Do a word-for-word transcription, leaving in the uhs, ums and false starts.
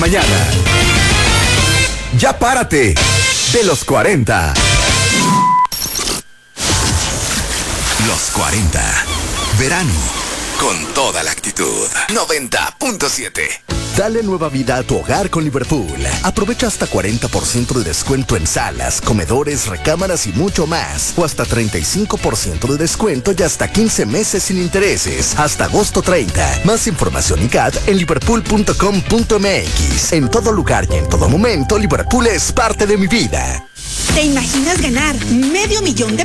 Mañana. Ya párate. De los cuarenta. Los cuarenta. Verano. Con toda la actitud. noventa punto siete. Dale nueva vida a tu hogar con Liverpool. Aprovecha hasta cuarenta por ciento de descuento en salas, comedores, recámaras y mucho más. O hasta treinta y cinco por ciento de descuento y hasta quince meses sin intereses. Hasta agosto treinta. Más información y C A D en liverpool punto com punto m x. En todo lugar y en todo momento, Liverpool es parte de mi vida. ¿Te imaginas ganar medio millón de